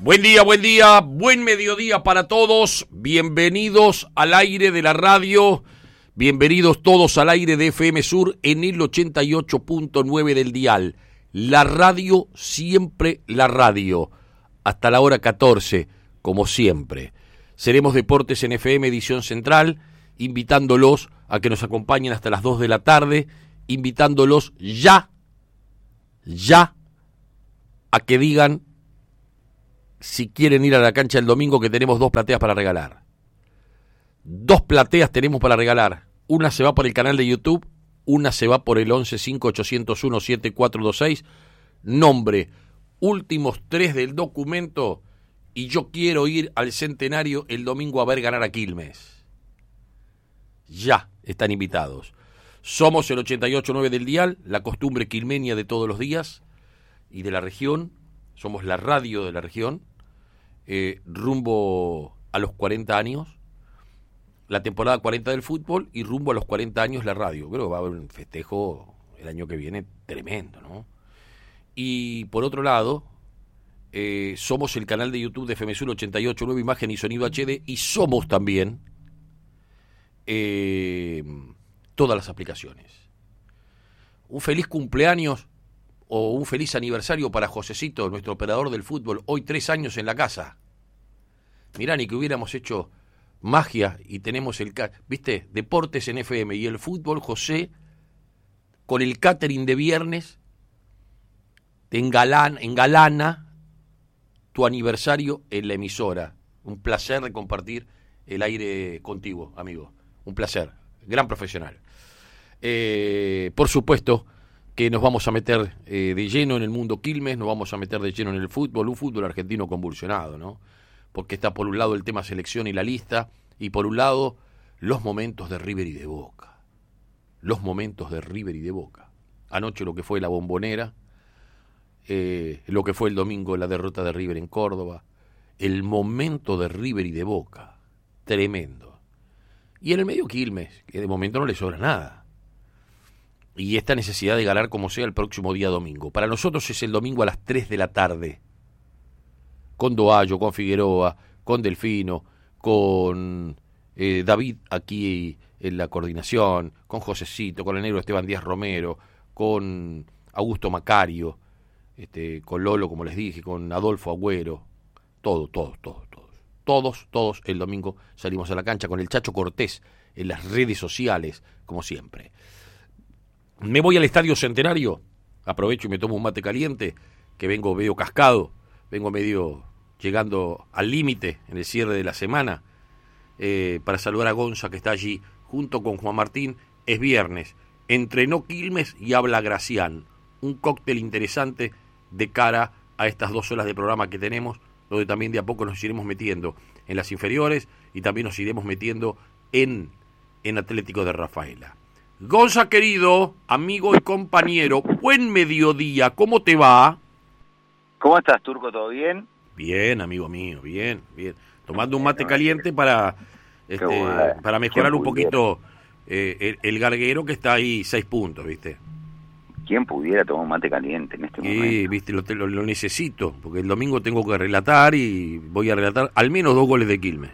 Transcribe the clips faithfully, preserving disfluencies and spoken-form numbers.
Buen día, buen día, buen mediodía para todos. Bienvenidos al aire de la radio. Bienvenidos todos al aire de F M Sur en el ochenta y ocho punto nueve del dial. La radio, siempre la radio. Hasta la hora catorce, como siempre. Seremos Deportes en F M, edición central, invitándolos a que nos acompañen hasta las dos de la tarde, invitándolos ya, ya, a que digan si quieren ir a la cancha el domingo, que tenemos dos plateas para regalar. Dos plateas tenemos para regalar. Una se va por el canal de YouTube, una se va por el once cinco ocho cero uno siete cuatro dos seis. Nombre, últimos tres del documento, y yo quiero ir al Centenario el domingo a ver ganar a Quilmes. Ya están invitados. Somos el ochenta y ocho punto nueve del dial, la costumbre quilmenia de todos los días y de la región. Somos la radio de la región. Eh, rumbo a los cuarenta años, la temporada cuarenta del fútbol, y rumbo a los cuarenta años la radio. Creo que va a haber un festejo el año que viene tremendo, ¿no? Y por otro lado, eh, somos el canal de YouTube de F M Sur ochenta y ocho punto nueve, imagen y sonido H D, y somos también eh, todas las aplicaciones. Un feliz cumpleaños o un feliz aniversario para Josecito, nuestro operador del fútbol, hoy tres años en la casa. Mirá, ni que hubiéramos hecho magia y tenemos el... ¿Viste? Deportes en F M y el fútbol, José, con el catering de viernes, te engalana, engalana tu aniversario en la emisora. Un placer de compartir el aire contigo, amigo. Un placer. Gran profesional. Eh, por supuesto que nos vamos a meter eh, de lleno en el mundo Quilmes, nos vamos a meter de lleno en el fútbol, un fútbol argentino convulsionado, ¿no? Porque está por un lado el tema selección y la lista, y por un lado los momentos de River y de Boca. Los momentos de River y de Boca. Anoche lo que fue la Bombonera, eh, lo que fue el domingo la derrota de River en Córdoba, el momento de River y de Boca, tremendo. Y en el medio Quilmes, que de momento no le sobra nada. Y esta necesidad de ganar como sea el próximo día domingo. Para nosotros es el domingo a las tres de la tarde. Con Doallo, con Figueroa, con Delfino, con eh, David aquí en la coordinación, con Josecito, con el negro Esteban Díaz Romero, con Augusto Macario, este, con Lolo, como les dije, con Adolfo Agüero. Todos, todos, todos, todos. Todos, todos el domingo salimos a la cancha con el Chacho Cortés en las redes sociales, como siempre. Me voy al Estadio Centenario, aprovecho y me tomo un mate caliente, que vengo medio cascado, vengo medio llegando al límite en el cierre de la semana, eh, para saludar a Gonza, que está allí junto con Juan Martín. Es viernes, entrenó Quilmes y habla Gracián, un cóctel interesante de cara a estas dos horas de programa que tenemos, donde también de a poco nos iremos metiendo en las inferiores y también nos iremos metiendo en, en Atlético de Rafaela. Gonza, querido, amigo y compañero, buen mediodía, ¿cómo te va? ¿Cómo estás, Turco? ¿Todo bien? Bien, amigo mío, bien, bien. Tomando un mate caliente para, este, bueno, para mejorar un poquito eh, el, el garguero que está ahí seis puntos, ¿viste? ¿Quién pudiera tomar un mate caliente en este sí, momento? Sí, viste, lo, lo, lo necesito, porque el domingo tengo que relatar y voy a relatar al menos dos goles de Quilmes.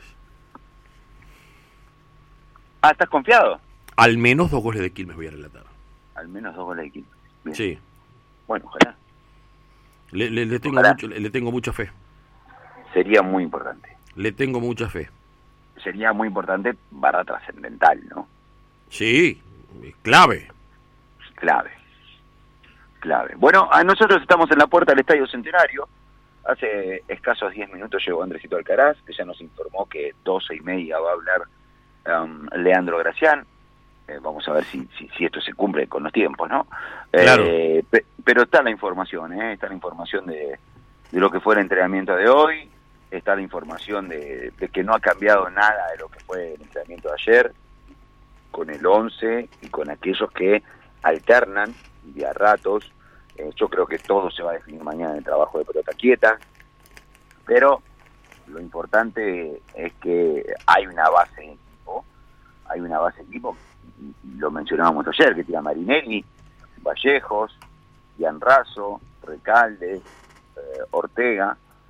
Ah, ¿estás confiado? Al menos dos goles de Quilmes voy a relatar. Al menos dos goles de Quilmes. Bien. Sí. Bueno, ojalá. Le, le, le, tengo ojalá. Mucho, le, le tengo mucha fe. Sería muy importante. Le tengo mucha fe. Sería muy importante barra trascendental, ¿no? Sí, clave. Clave. Clave. Bueno, a nosotros estamos en la puerta del Estadio Centenario. Hace escasos diez minutos llegó Andresito Alcaraz, que ya nos informó que doce y media va a hablar um, Leandro Gracián. Eh, vamos a ver si, si, si esto se cumple con los tiempos, ¿no? Claro. Eh, pe, pero está la información, ¿eh? Está la información de, de lo que fue el entrenamiento de hoy, está la información de, de que no ha cambiado nada de lo que fue el entrenamiento de ayer, con el once y con aquellos que alternan de a ratos. Eh, yo creo que todo se va a definir mañana en el trabajo de pelota quieta, pero lo importante es que hay una base de equipo, hay una base de equipo, lo mencionábamos ayer, que tira Marinelli, Vallejos, Ian Razo, Recalde, eh, Ortega,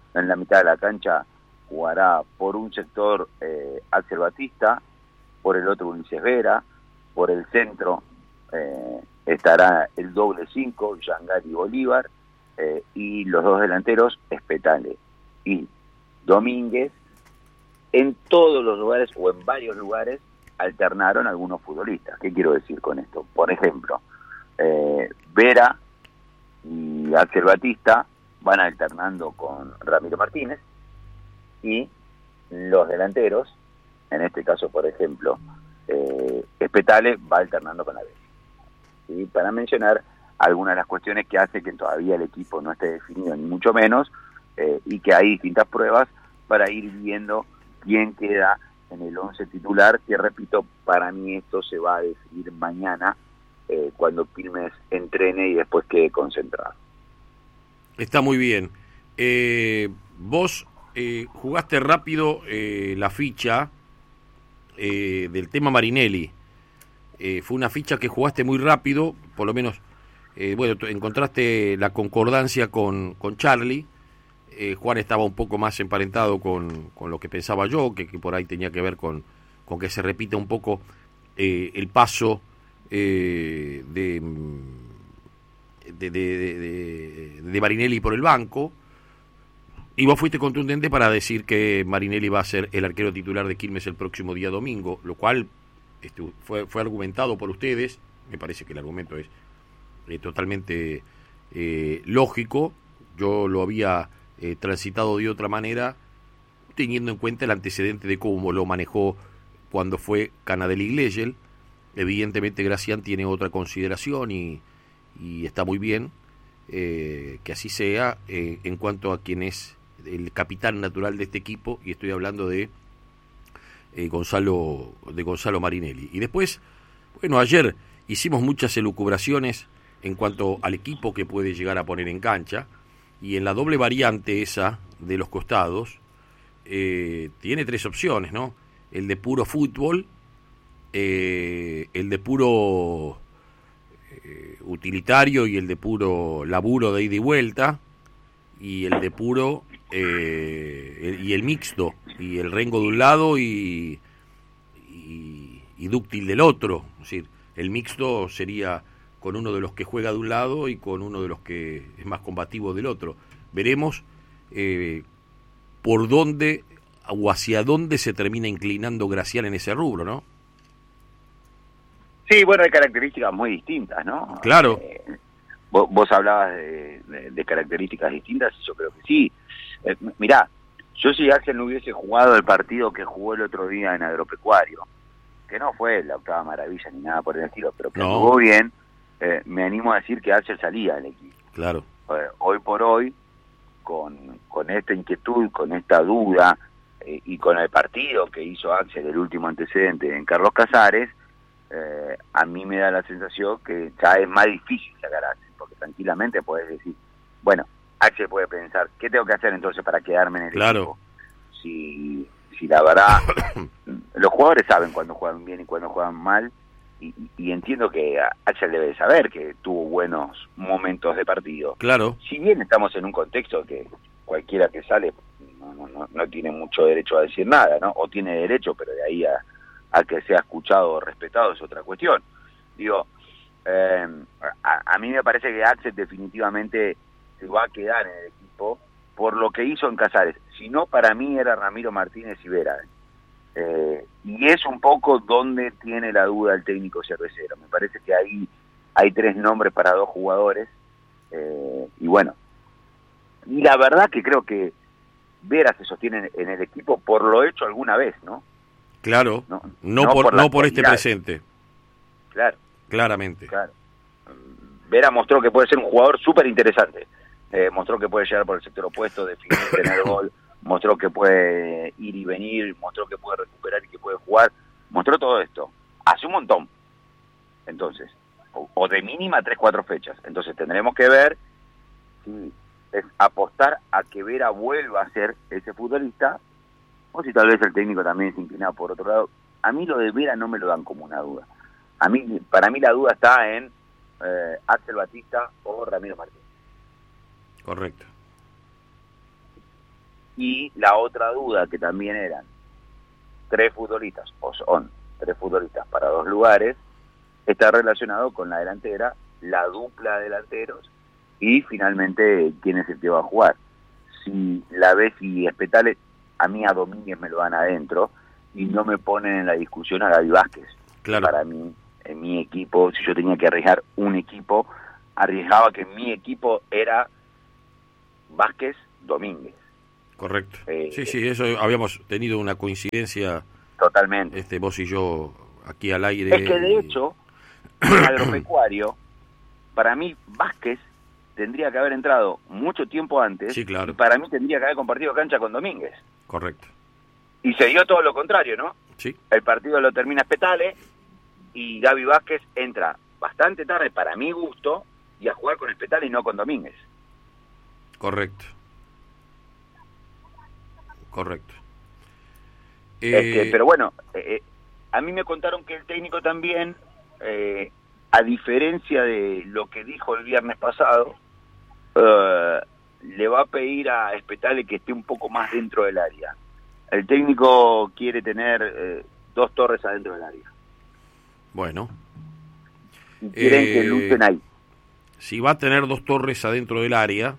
En la mitad de la cancha jugará por un sector eh, Axel Batista, por el otro Ulises Vera, por el centro eh, estará el doble cinco, Yangari Bolívar, eh, y los dos delanteros, Espetale y Domínguez. En todos los lugares o en varios lugares alternaron algunos futbolistas. ¿Qué quiero decir con esto? Por ejemplo, eh, Vera y Axel Batista van alternando con Ramiro Martínez, y los delanteros, en este caso, por ejemplo, eh, Espetale va alternando con Abel. ¿Sí? Para mencionar algunas de las cuestiones que hace que todavía el equipo no esté definido, ni mucho menos, eh, y que hay distintas pruebas para ir viendo quién queda en el once titular, que repito, para mí esto se va a decidir mañana, eh, cuando Quilmes entrene y después quede concentrado. Está muy bien. Eh, vos eh, jugaste rápido eh, la ficha eh, del tema Marinelli. Eh, fue una ficha que jugaste muy rápido, por lo menos, eh, bueno, encontraste la concordancia con, con Charlie. Eh, Juan estaba un poco más emparentado con, con lo que pensaba yo, que, que por ahí tenía que ver con, con que se repita un poco eh, el paso eh, de, de, de, de, de Marinelli por el banco, y vos fuiste contundente para decir que Marinelli va a ser el arquero titular de Quilmes el próximo día domingo, lo cual este, fue, fue argumentado por ustedes. Me parece que el argumento es eh, totalmente eh, lógico. Yo lo había eh, transitado de otra manera, teniendo en cuenta el antecedente de cómo lo manejó cuando fue Canadelli Gleyel. Evidentemente Gracián tiene otra consideración y, y está muy bien eh, que así sea eh, en cuanto a quien es el capitán natural de este equipo, y estoy hablando de eh, Gonzalo de Gonzalo Marinelli. Y después, bueno, ayer hicimos muchas elucubraciones en cuanto al equipo que puede llegar a poner en cancha, y en la doble variante esa de los costados eh, tiene tres opciones, ¿no? El de puro fútbol, eh, el de puro eh, utilitario y el de puro laburo de ida y vuelta, y el de puro eh, el, y el mixto, y el Rengo de un lado y, y, y Dúctil del otro. Es decir, el mixto sería con uno de los que juega de un lado y con uno de los que es más combativo del otro. Veremos eh, por dónde o hacia dónde se termina inclinando Gracián en ese rubro, ¿no? Sí, bueno, hay características muy distintas, ¿no? Claro. Eh, vos, vos hablabas de, de, de características distintas, y yo creo que sí. Eh, mirá, yo si Axel no hubiese jugado el partido que jugó el otro día en Agropecuario, que no fue la octava maravilla ni nada por el estilo, pero que no. jugó bien, eh, me animo a decir que Axel salía del equipo. Claro. Eh, hoy por hoy, con, con esta inquietud, con esta duda, eh, y con el partido que hizo Axel, el último antecedente en Carlos Casares, eh, a mí me da la sensación que ya es más difícil sacar a Axel, porque tranquilamente podés decir, bueno, Axel puede pensar, ¿qué tengo que hacer entonces para quedarme en el claro. equipo? Si, si la verdad, los jugadores saben cuando juegan bien y cuando juegan mal, y, y entiendo que Axel debe saber que tuvo buenos momentos de partido. Claro. Si bien estamos en un contexto que cualquiera que sale no, no, no tiene mucho derecho a decir nada, ¿no? O tiene derecho, pero de ahí a, a que sea escuchado o respetado es otra cuestión. Digo, eh, a, a mí me parece que Axel definitivamente se va a quedar en el equipo por lo que hizo en Casares. Si no, para mí era Ramiro Martínez y Vera. Eh, y es un poco donde tiene la duda el técnico cervecero. Me parece que ahí hay tres nombres para dos jugadores. Eh, y bueno, y la verdad que creo que Vera se sostiene en el equipo por lo hecho alguna vez, ¿no? Claro, no, no, no por, por, no por este presente. Claro. Claramente. Claro. Vera mostró que puede ser un jugador súper interesante. Eh, mostró que puede llegar por el sector opuesto, definir, tener gol. Mostró que puede ir y venir. Mostró que puede recuperar y que puede jugar. Mostró todo esto. Hace un montón. Entonces, o, o de mínima tres, cuatro fechas. Entonces tendremos que ver si es apostar a que Vera vuelva a ser ese futbolista, o si tal vez el técnico también se inclina por otro lado. A mí lo de Vera no me lo dan como una duda. A mí, para mí la duda está en eh, Axel Batista o Ramiro Martínez. Correcto. Y la otra duda, que también eran tres futbolistas, o son tres futbolistas para dos lugares, está relacionado con la delantera, la dupla de delanteros y finalmente quién es el que va a jugar. Si la ves y Espetale, a mí a Domínguez me lo dan adentro y no me ponen en la discusión a Gaby Vázquez. Claro. Para mí, en mi equipo, si yo tenía que arriesgar un equipo, arriesgaba que mi equipo era Vázquez, Domínguez. Correcto. Eh, sí, sí, eso habíamos tenido una coincidencia. Totalmente. Este, vos y yo aquí al aire. Es que de hecho, en Agropecuario, para mí Vázquez tendría que haber entrado mucho tiempo antes. Sí, claro. Y para mí tendría que haber compartido cancha con Domínguez. Correcto. Y se dio todo lo contrario, ¿no? Sí. El partido lo termina Espetale y Gaby Vázquez entra bastante tarde, para mi gusto, y a jugar con Espetale y no con Domínguez. Correcto. Correcto. Este, Eh, pero bueno, eh, a mí me contaron que el técnico también, eh, a diferencia de lo que dijo el viernes pasado, eh, le va a pedir a Espetale que esté un poco más dentro del área. El técnico quiere tener eh, dos torres adentro del área. Bueno. Y quieren Eh, que lucen ahí. Si va a tener dos torres adentro del área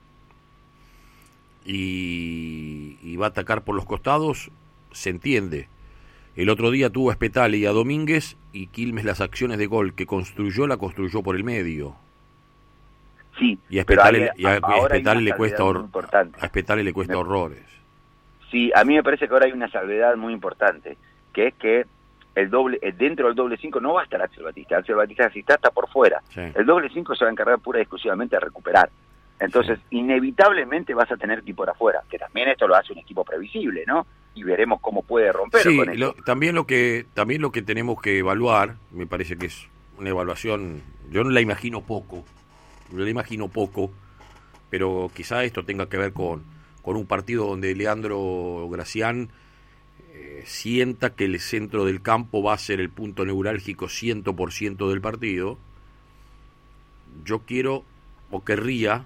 y, y va a atacar por los costados, se entiende. El otro día tuvo a Espetale y a Domínguez y Quilmes las acciones de gol que construyó, la construyó por el medio. Sí, Y a pero Espetale, hay- y a, ahora hay Espetale una le cuesta salvedad hor- muy importante. a Espetale le cuesta Me- horrores. Sí, a mí me parece que ahora hay una salvedad muy importante, que es que el doble eh, dentro del doble cinco no va a estar Axel Batista. Axel Batista, si está, está por fuera. Sí. El doble cinco se va a encargar pura y exclusivamente de recuperar. Entonces, inevitablemente vas a tener que ir por afuera, que también esto lo hace un equipo previsible, ¿no? Y veremos cómo puede romper Sí, con lo- eso. también lo que también lo que tenemos que evaluar, me parece que es una evaluación, yo no la imagino poco, no la imagino poco, pero quizá esto tenga que ver con, con un partido donde Leandro Gracián eh, sienta que el centro del campo va a ser el punto neurálgico cien por ciento del partido. Yo quiero o querría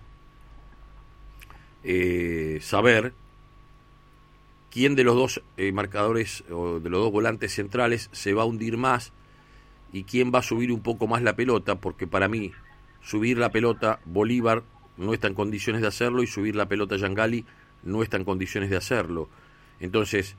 eh, saber quién de los dos eh, marcadores o de los dos volantes centrales se va a hundir más y quién va a subir un poco más la pelota, porque para mí subir la pelota Bolívar no está en condiciones de hacerlo y subir la pelota Yangali no está en condiciones de hacerlo. Entonces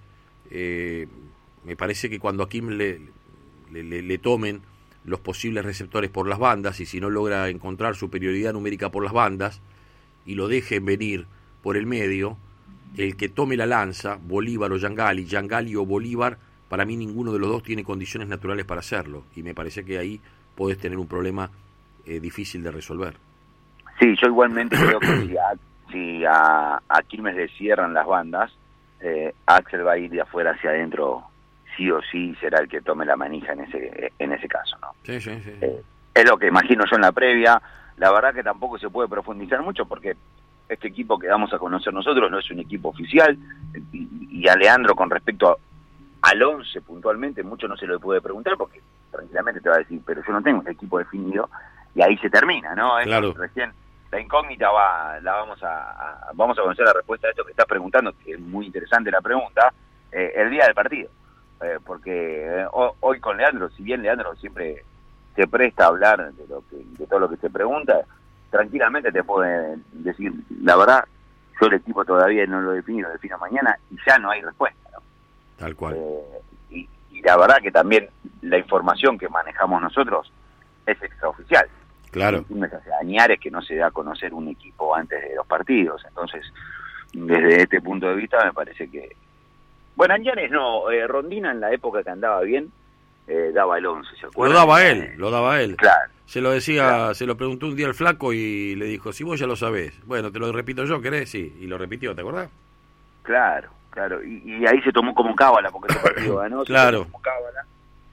eh, me parece que cuando a Kim le, le, le, le tomen los posibles receptores por las bandas, y si no logra encontrar superioridad numérica por las bandas y lo dejen venir por el medio, el que tome la lanza, Bolívar o Yangali, Yangali o Bolívar, para mí ninguno de los dos tiene condiciones naturales para hacerlo, y me parece que ahí podés tener un problema eh, difícil de resolver. Sí, yo igualmente creo que si a, si a, a Quilmes le cierran las bandas, eh, Axel va a ir de afuera hacia adentro, sí o sí será el que tome la manija en ese en ese caso, ¿no? Sí, sí, sí. Eh, es lo que imagino yo en la previa. La verdad que tampoco se puede profundizar mucho porque este equipo que damos a conocer nosotros no es un equipo oficial, y, y a Leandro con respecto a, al once puntualmente mucho no se lo puede preguntar porque tranquilamente te va a decir, pero yo no tengo ese equipo definido, y ahí se termina, ¿no? Es Claro. Recién la incógnita va, la vamos a, a- vamos a conocer la respuesta a esto que estás preguntando, que es muy interesante la pregunta, eh, el día del partido, eh, porque eh, ho- hoy con Leandro, si bien Leandro siempre se presta a hablar de lo que, de todo lo que se pregunta, tranquilamente te puede decir, la verdad, yo el equipo todavía no lo defino, lo defino mañana y ya no hay respuesta, ¿no? Tal cual. Eh, y, y la verdad que también la información que manejamos nosotros es extraoficial. Claro. Hace añares que no se da a conocer un equipo antes de los partidos, entonces desde este punto de vista me parece que... Bueno, Añares no, eh, Rondina en la época que andaba bien, eh, daba el once, ¿se Lo acuerdan? daba él, lo daba él. Claro. Se lo decía, Claro. se lo preguntó un día el flaco y le dijo, si vos ya lo sabés. Bueno, te lo repito yo, ¿querés? Sí, y lo repitió, ¿te acordás? Claro, claro, y, y ahí se tomó como cábala, porque ese partido ganó, Claro. se tomó como cábala,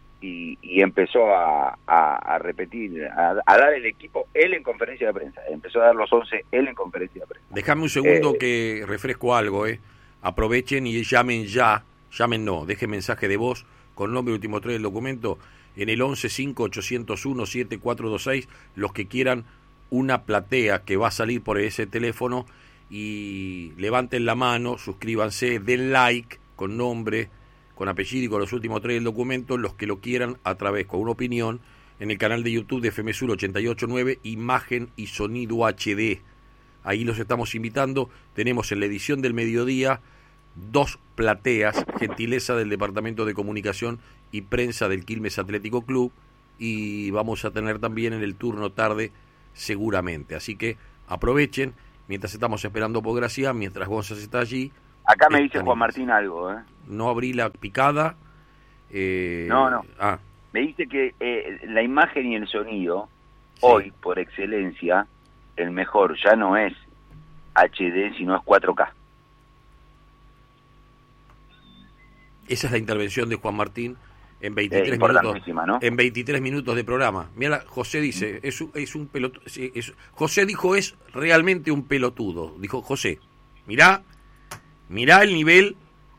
y, y empezó a, a, a repetir, a, a dar el equipo él en conferencia de prensa, empezó a dar los once él en conferencia de prensa. Déjame un segundo Eh, que refresco algo, ¿eh? Aprovechen y llamen ya, llamen no, dejen mensaje de voz con nombre y último tres del documento en el once cinco ochocientos uno siete cuatro dos seis, los que quieran una platea que va a salir por ese teléfono y levanten la mano, suscríbanse, den like con nombre, con apellido y con los últimos tres del documento, los que lo quieran a través, con una opinión, en el canal de YouTube de F M Sur ochenta y ocho punto nueve, Imagen y Sonido H D. Ahí los estamos invitando. Tenemos en la edición del mediodía dos plateas, gentileza del Departamento de Comunicación y Prensa del Quilmes Atlético Club, y vamos a tener también en el turno tarde seguramente. Así que aprovechen, mientras estamos esperando por Gracia, mientras González está allí. Acá me dice Juan Martín algo, ¿eh? No abrí la picada. Eh, no, no. Ah. Me dice que eh, la imagen y el sonido, Sí. hoy, por excelencia, el mejor ya no es H D, sino es cuatro K. Esa es la intervención de Juan Martín en veintitrés Eh, minutos, importantísima, ¿no? en veintitrés minutos de programa. Mira, José dice, es, un- es un pelotudo. Es, José dijo, es realmente un pelotudo. Dijo José, mirá, mirá el nivel,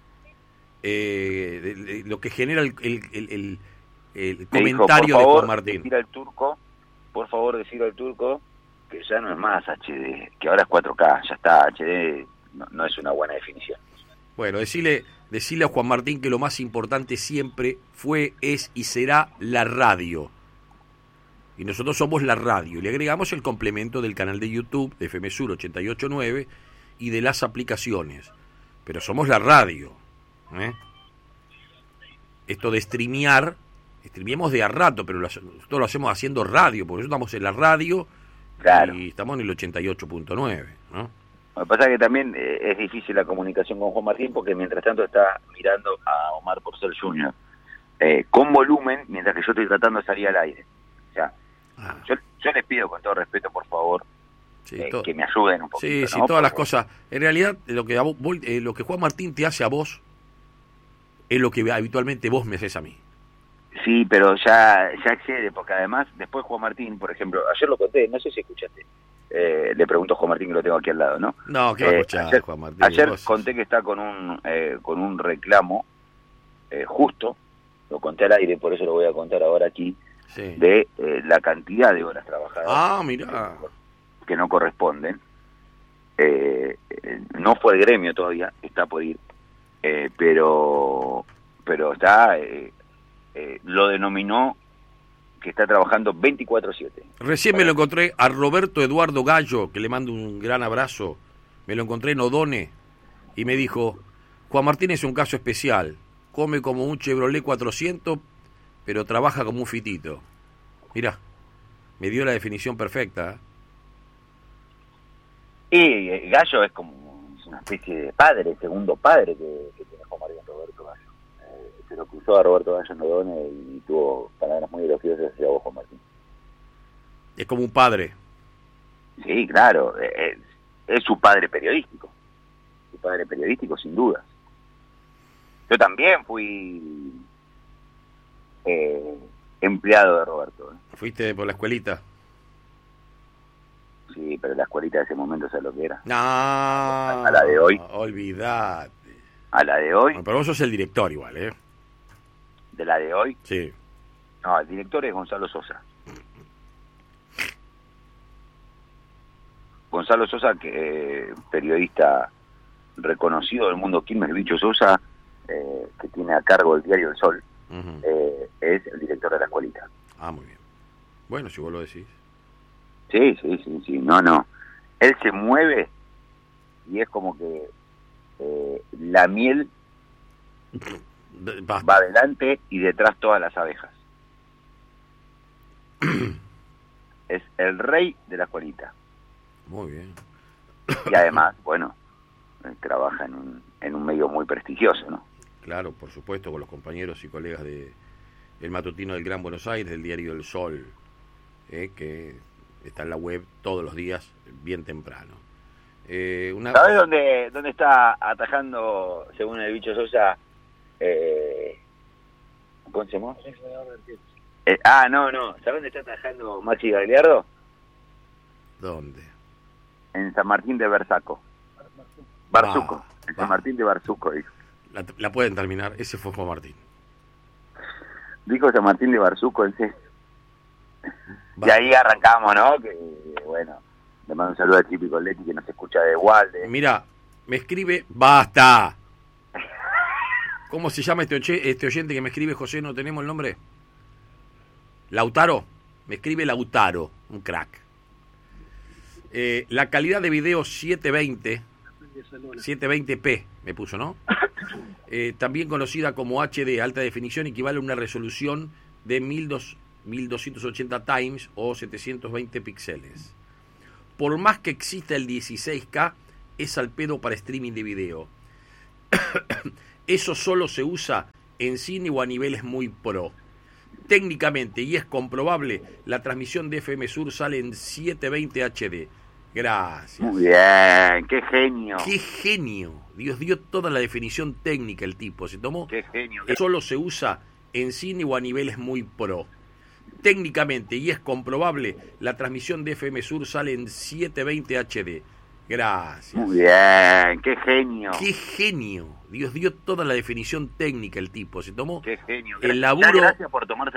eh, de, de lo que genera el, el, el, el- el Me dijo, comentario por de favor, Juan Martín. decir al turco, por favor, decir al turco que ya no es más H D, que ahora es cuatro K, ya está, H D no, no es una buena definición. Bueno, decirle, decirle a Juan Martín que lo más importante siempre fue, es y será la radio. Y nosotros somos la radio. Y le agregamos el complemento del canal de YouTube de F M Sur ochenta y ocho punto nueve y de las aplicaciones. Pero somos la radio. ¿eh? Esto de streamear, streameamos de a rato, pero lo, nosotros lo hacemos haciendo radio, porque nosotros estamos en la radio Claro. y estamos en el ochenta y ocho punto nueve, ¿no? Lo que pasa es que también eh, es difícil la comunicación con Juan Martín porque mientras tanto está mirando a Omar Porcel junior Eh, con volumen, mientras que yo estoy tratando de salir al aire. O sea, Ah, yo, yo les pido con todo respeto, por favor, sí, eh, todo. que me ayuden un poquito. Sí, sí, ¿no? todas las Porque- cosas. En realidad, lo que, a vos- vos- eh, lo que Juan Martín te hace a vos es lo que habitualmente vos me haces a mí. Sí, pero ya, ya excede, porque además, después Juan Martín, por ejemplo, ayer lo conté, no sé si escuchaste, eh, le pregunto a Juan Martín que lo tengo aquí al lado, ¿no? No, ¿qué va a Eh, escuchar, ayer, Juan Martín? ayer Vos- conté que está con un eh, con un reclamo eh, justo, lo conté al aire, por eso lo voy a contar ahora aquí, Sí. de eh, la cantidad de horas trabajadas Ah, mirá. que no corresponden. Eh, eh, no fue el gremio todavía, está por ir, eh, pero pero está eh, eh, lo denominó que está trabajando veinticuatro siete. Recién me lo encontré a Roberto Eduardo Gallo, que le mando un gran abrazo. Me lo encontré en Odone y me dijo, Juan Martín es un caso especial. Come como un Chevrolet cuatrocientos, pero trabaja como un fitito. Mirá, me dio la definición perfecta. ¿eh? Y eh, Gallo es como es una especie de padre, segundo padre que, que tiene Juan Martín Roberto Gallo. Eh, se lo cruzó a Roberto Gallo en Odone y tuvo palabras muy elogiosas hacia vos, Juan Martín. Es como un padre. Sí, claro, eh, es, es su padre periodístico, su padre periodístico sin duda. Yo también fui eh, empleado de Roberto. ¿eh? ¿Fuiste por la escuelita? Sí, pero la escuelita de ese momento, ¿sabes lo que era? No, a la de hoy. Olvidate. A la de hoy, Bueno, pero vos sos el director igual, ¿eh? de la de hoy, Sí. no, el director es Gonzalo Sosa. Gonzalo Sosa, que eh, periodista reconocido del mundo Quilmes, el bicho Sosa, eh, que tiene a cargo el diario El Sol, Ujú. eh, es el director de la escuelita. Ah, muy bien. Bueno, si vos lo decís. Sí, sí, sí, sí, no, no. Él se mueve y es como que eh, la miel Basta. va adelante y detrás todas las abejas. Es el rey de la escuelita. Muy bien. Y además, bueno, eh, trabaja en un, en un medio muy prestigioso, ¿no? Claro, por supuesto, con los compañeros y colegas de El Matutino del Gran Buenos Aires, del Diario del Sol, eh, que está en la web todos los días, bien temprano. Eh, una... ¿Sabes dónde, dónde está atajando, según el bicho Sosa, eh, ¿cómo se llama? Eh, ah, no, no. ¿Sabes dónde está atajando Maxi Gagliardo? ¿Dónde? En San Martín de Berzaco. Barzuco. Ah, en San ah. Martín de Barzuco, dijo. La, la pueden terminar, ese fue Juan Martín. Dijo San Martín de Barzuco, el C. Va. Y ahí arrancamos, ¿no? Que, bueno, Le mando un saludo al típico Leti que nos escucha de Walde. Mira, me escribe, basta. ¿Cómo se llama este, oye, este oyente que me escribe, José? ¿No tenemos el nombre? Lautaro. Me escribe Lautaro, un crack. Eh, la calidad de video setecientos veinte, setecientos veinte p, me puso, ¿no? Eh, también conocida como H D, alta definición, equivale a una resolución de mil doscientos ochenta times o setecientos veinte píxeles. Por más que exista el dieciséis K, es al pedo para streaming de video. Eso solo se usa en cine o a niveles muy pro. Técnicamente, y es comprobable, la transmisión de F M Sur sale en setecientos veinte H D. Gracias. Muy bien, qué genio. Qué genio. Dios dio toda la definición técnica el tipo. Se tomó. Qué genio. Eso solo se usa en cine o a niveles muy pro. Técnicamente, y es comprobable, la transmisión de F M Sur sale en setecientos veinte H D. Gracias. Muy bien, qué genio. Qué genio. Dios dio toda la definición técnica el tipo. Se tomó Qué genio. el laburo. Gracias por tomarse